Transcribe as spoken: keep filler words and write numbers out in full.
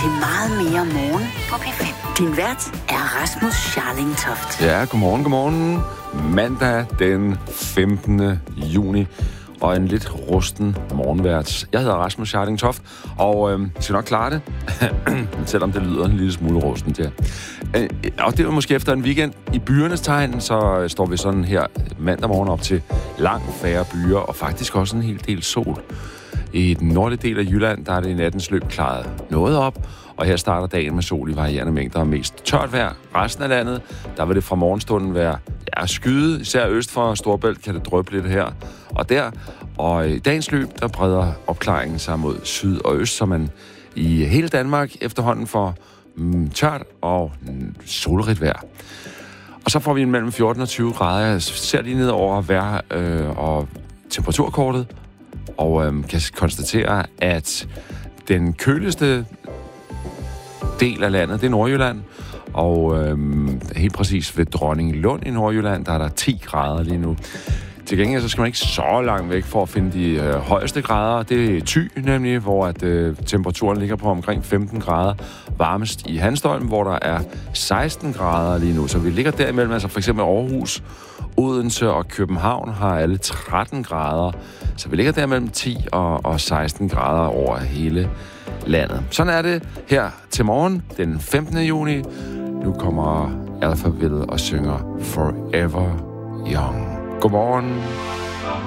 til meget mere morgen på P fem. Din vært er Rasmus Scharling Toft. Ja, godmorgen, godmorgen. Mandag den femtende juni. Og en lidt rusten morgenvært. Jeg hedder Rasmus Scharling Toft, og øh, skal nok klare det, selvom det lyder en lille smule rustent, ja. Øh, og det er måske efter en weekend i byernes tegn, så står vi sådan her mandag morgen op til langt færre byer, og faktisk også en hel del sol. I den nordlige del af Jylland, der er det i nattens løb klaret noget op, og her starter dagen med sol i varierende mængder og mest tørt vejr. Resten af landet, der vil det fra morgenstunden være ja, skyde, især øst for Storebælt kan det dryppe lidt her og der. Og i dagens løb, der breder opklaringen sig mod syd og øst, så man i hele Danmark efterhånden får mm, tørt og mm, solrigt vejr. Og så får vi mellem fjorten og tyve grader. Jeg ser lige ned over vejr øh, og temperaturkortet, og øh, kan konstatere, at den køligste del af landet, det er Nordjylland. Og øh, helt præcis ved Dronninglund i Nordjylland, der er der ti grader lige nu. Til gengæld så skal man ikke så langt væk for at finde de øh, højeste grader. Det er Thy nemlig, hvor at, øh, temperaturen ligger på omkring femten grader. Varmest i Hanstholm, hvor der er seksten grader lige nu. Så vi ligger derimellem, altså for eksempel Aarhus, Odense og København har alle tretten grader. Så vi ligger der mellem ti og, og seksten grader over hele landet. Sådan er det her til morgen, den femtende juni. Nu kommer Alphaville og synger Forever Young. Godmorgen.